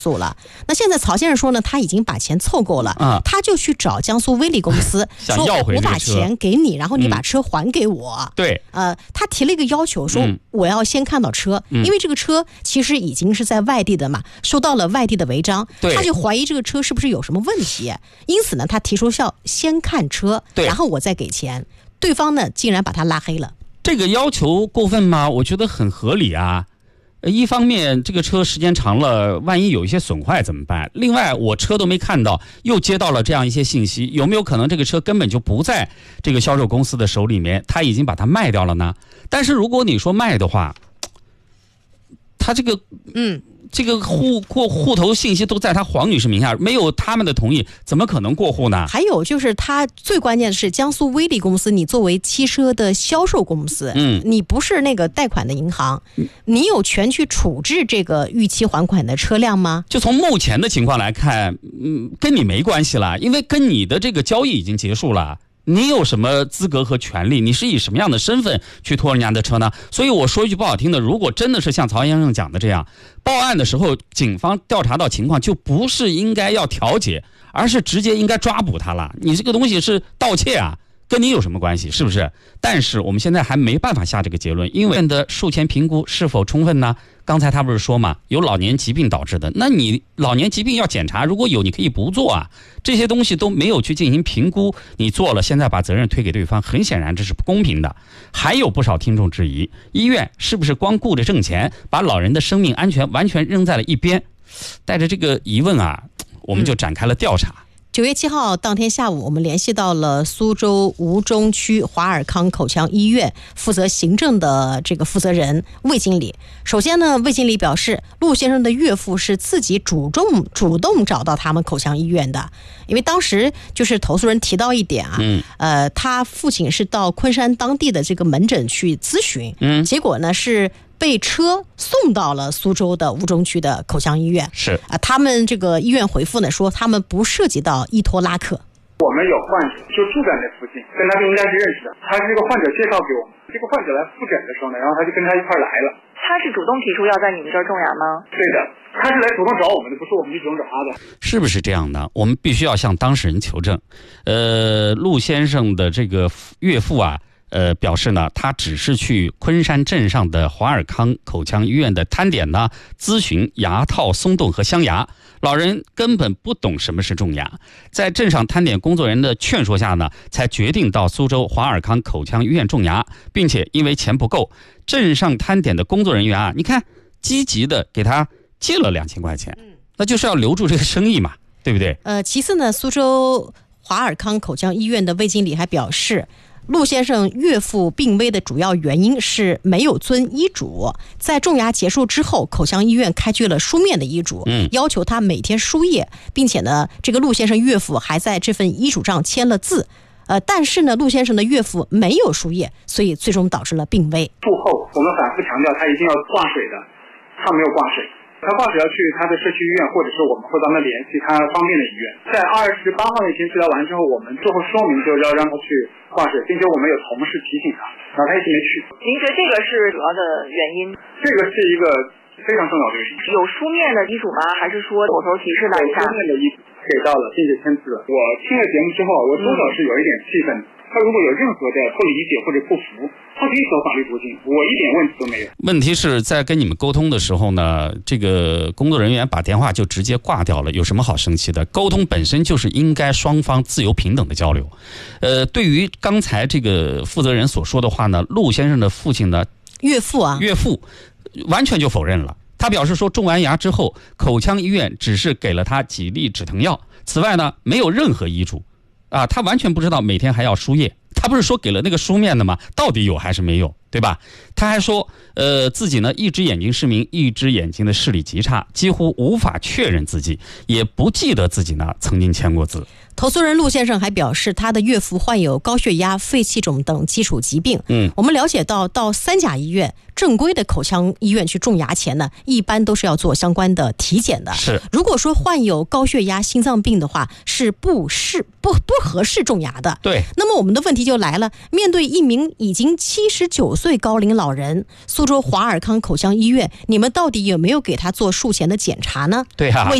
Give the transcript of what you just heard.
诉了。那现在曹先生说呢，他已经把钱凑够了，他就去找江苏威利公司说我把钱给你，然后你把车还给我。 对， 他提了一个要求，说我要先看到车，因为这个车其实已经是在外地的嘛，收到了外地的违章，他就怀疑这个车是不是有什么问题，因此呢，他提出要先看车，然后我再给钱。对方呢，竟然把他拉黑了。 这个要求过分吗？我觉得很合理啊。一方面这个车时间长了，万一有一些损坏怎么办？另外我车都没看到，又接到了这样一些信息，有没有可能这个车根本就不在这个销售公司的手里面，他已经把它卖掉了呢？但是如果你说卖的话，他这个这个户头信息都在他黄女士名下，没有他们的同意，怎么可能过户呢？ 还有就是他最关键的是江苏威利公司，你作为汽车的销售公司，你不是那个贷款的银行，你有权去处置这个逾期还款的车辆吗？ 就从目前的情况来看，跟你没关系了，因为跟你的这个交易已经结束了。你有什么资格和权利？你是以什么样的身份去拖人家的车呢？所以我说一句不好听的，如果真的是像曹先生讲的这样，报案的时候警方调查到情况，就不是应该要调解，而是直接应该抓捕他了。你这个东西是盗窃啊，跟你有什么关系？是不是？但是我们现在还没办法下这个结论，因为的术前评估是否充分呢？刚才他不是说嘛，有老年疾病导致的，那你老年疾病要检查，如果有你可以不做啊，这些东西都没有去进行评估，你做了，现在把责任推给对方，很显然这是不公平的。还有不少听众质疑，医院是不是光顾着挣钱，把老人的生命安全完全扔在了一边？带着这个疑问啊，我们就展开了调查。 9月7号当天下午，我们联系到了苏州吴中区华尔康口腔医院负责行政的这个负责人魏经理。首先呢，魏经理表示，陆先生的岳父是自己主动找到他们口腔医院的，因为当时就是投诉人提到一点啊，他父亲是到昆山当地的这个门诊去咨询，结果呢是被车送到了苏州的吴中区的口腔医院。 是他们这个医院回复呢说，他们不涉及到依托拉客。 我们有患者就住在那附近，跟他应该是认识的，他是这个患者介绍给我们。这个患者来复诊的时候呢，然后他就跟他一块来了。 他是主动提出要在你们这儿种牙吗？ 对的，他是来主动找我们的，不是我们去主动找他的。 是不是这样的？我们必须要向当事人求证。陆先生的这个岳父啊，表示呢，他只是去昆山镇上的华尔康口腔医院的摊点呢咨询牙套松动和镶牙，老人根本不懂什么是种牙，在镇上摊点工作人员的劝说下呢，才决定到苏州华尔康口腔医院种牙，并且因为钱不够，镇上摊点的工作人员啊，你看积极的给他借了2000块钱，那就是要留住这个生意嘛，对不对？ 其次呢，苏州华尔康口腔医院的魏经理还表示，陆先生岳父病危的主要原因是没有遵医嘱，在种牙结束之后，口腔医院开具了书面的医嘱，要求他每天输液，并且呢，这个陆先生岳父还在这份医嘱上签了字。但是呢，陆先生的岳父没有输液，所以最终导致了病危。 术后我们反复强调他一定要挂水的，他没有挂水，他挂水要去他的社区医院，或者是我们会帮他联系他方便的医院。在28号那天治疗完之后，我们最后说明就要让他去挂水，并且我们有同事提醒他，然后他一直没去。 您觉得这个是主要的原因？ 这个是一个非常重要的原因。 有书面的医嘱吗？还是说口头提示了一下？ 有书面的医嘱给到了，并且签字了。我听了节目之后，我多少是有一点气愤。他如果有任何的不理解或者不服，他可以走法律途径，我一点问题都没有。 问题是在跟你们沟通的时候呢，这个工作人员把电话就直接挂掉了，有什么好生气的？沟通本身就是应该双方自由平等的交流。对于刚才这个负责人所说的话呢，陆先生的父亲呢，岳父完全就否认了。他表示说，种完牙之后，口腔医院只是给了他几粒止疼药，此外呢，没有任何医嘱。他完全不知道每天还要输液，他不是说给了那个书面的吗？到底有还是没有，对吧？他还说，自己呢一只眼睛失明，一只眼睛的视力极差，几乎无法确认自己，也不记得自己呢曾经签过字。 投诉人陆先生还表示，他的岳父患有高血压、肺气肿等基础疾病。我们了解到三甲医院正规的口腔医院去种牙前呢，一般都是要做相关的体检的。 是， 如果说患有高血压、心脏病的话，是不合适种牙的。 对。 那么我们的问题就来了，面对一名已经79 岁高龄老人，苏州华尔康口腔医院，你们到底有没有给他做术前的检查呢？ 对啊。